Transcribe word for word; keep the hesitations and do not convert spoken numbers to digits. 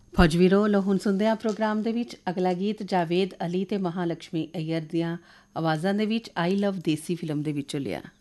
ਫੌਜਵੀ role ਹੁਣ ਸੁਣਦੇ ਹਾਂ ਪ੍ਰੋਗਰਾਮ ਦੇ ਵਿੱਚ ਅਗਲਾ ਗੀਤ ਜਾਵੇਦ ਅਲੀ ਅਤੇ ਮਹਾਲਕਸ਼ਮੀ ਅਯਰ ਦੀਆਂ ਆਵਾਜ਼ਾਂ ਦੇ ਵਿੱਚ ਆਈ ਲਵ ਦੇਸੀ ਫਿਲਮ ਦੇ ਵਿੱਚੋਂ ਲਿਆ।